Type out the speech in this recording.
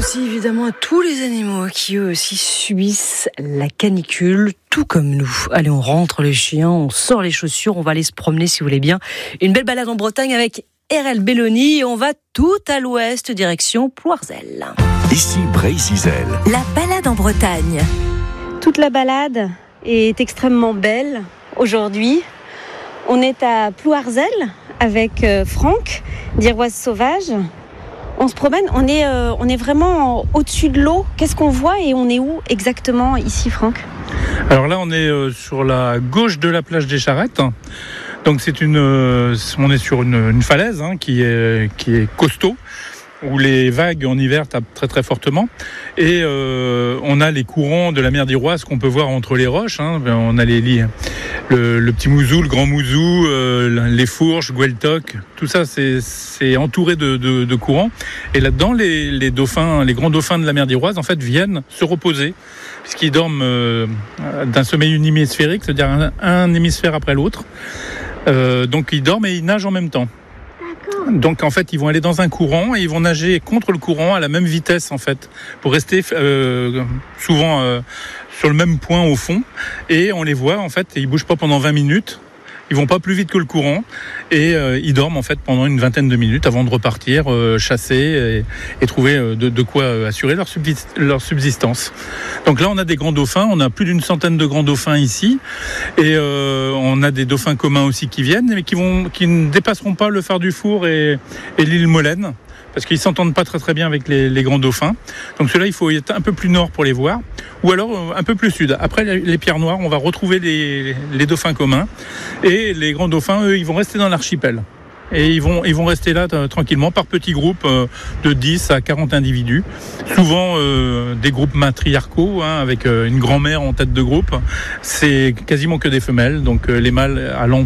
aussi évidemment à tous les animaux qui eux aussi subissent la canicule, tout comme nous. Allez, on rentre les chiens, on sort les chaussures, on va aller se promener si vous voulez bien. Une belle balade en Bretagne avec RL Belloni et on va tout à l'ouest, direction Ploirzel. Ici Bray-Zizel. La balade en Bretagne. Toute la balade est extrêmement belle aujourd'hui. On est à Ploirzel avec Franck d'Iroise Sauvage. On se promène, on est vraiment au-dessus de l'eau. Qu'est-ce qu'on voit et on est où exactement ici, Franck ? Alors là, on est sur la gauche de la plage des Charrettes. Donc on est sur une falaise qui est costaud, où les vagues en hiver tapent très très fortement. Et on a les courants de la mer d'Iroise qu'on peut voir entre les roches. On a le petit Mouzou, le grand Mouzou, les Fourches, Gueltoc, tout ça c'est entouré de courants. Et là-dedans, les dauphins, les grands dauphins de la mer d'Iroise, en fait, viennent se reposer, puisqu'ils dorment d'un sommeil unihémisphérique, c'est-à-dire un hémisphère après l'autre. Donc ils dorment et ils nagent en même temps. Donc en fait ils vont aller dans un courant et ils vont nager contre le courant à la même vitesse en fait, pour rester souvent sur le même point au fond, et on les voit en fait, et ils bougent pas pendant 20 minutes. Ils vont pas plus vite que le courant et ils dorment en fait pendant une vingtaine de minutes avant de repartir chasser et trouver de quoi assurer leur subsistance. Donc là on a des grands dauphins, on a plus d'une centaine de grands dauphins ici et on a des dauphins communs aussi qui viennent mais qui ne dépasseront pas le phare du Four et l'île Molène, parce qu'ils s'entendent pas très très bien avec les grands dauphins. Donc ceux-là, il faut être un peu plus nord pour les voir, ou alors un peu plus sud. Après les pierres noires, on va retrouver les dauphins communs, et les grands dauphins, eux, ils vont rester dans l'archipel. Et ils vont rester là tranquillement par petits groupes de 10 à 40 individus, souvent des groupes matriarcaux avec une grand-mère en tête de groupe. C'est quasiment que des femelles, donc les mâles à l'ombre